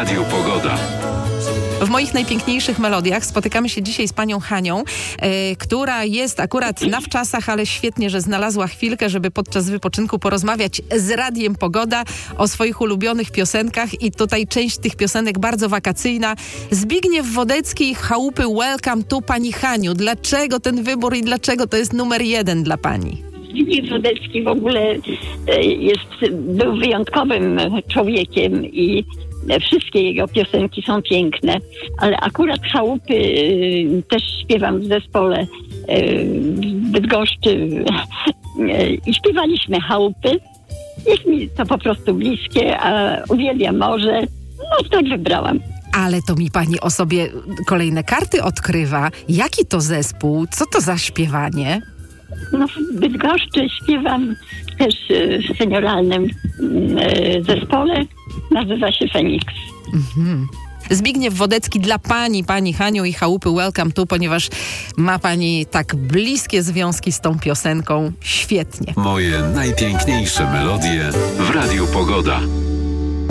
Radiu Pogoda. W moich najpiękniejszych melodiach spotykamy się dzisiaj z panią Hanią, która jest akurat na wczasach, ale świetnie, że znalazła chwilkę, żeby podczas wypoczynku porozmawiać z Radiem Pogoda o swoich ulubionych piosenkach i tutaj część tych piosenek bardzo wakacyjna. Zbigniew Wodecki, Chałupy Welcome to pani Haniu. Dlaczego ten wybór i dlaczego to jest numer 1 dla pani? Zbigniew Wodecki w ogóle był wyjątkowym człowiekiem i wszystkie jego piosenki są piękne, ale akurat Chałupy też śpiewam w zespole w Bydgoszczy i śpiewaliśmy Chałupy. Jest mi to po prostu bliskie, a uwielbiam morze, no tak wybrałam. Ale to mi pani o sobie kolejne karty odkrywa. Jaki to zespół? Co to za śpiewanie? No w Bydgoszczy śpiewam też w senioralnym zespole. Nazywa się Feniks. Zbigniew Wodecki dla pani Haniu i Chałupy Welcome to, ponieważ ma pani tak bliskie związki z tą piosenką. Świetnie. Moje najpiękniejsze melodie w Radiu Pogoda.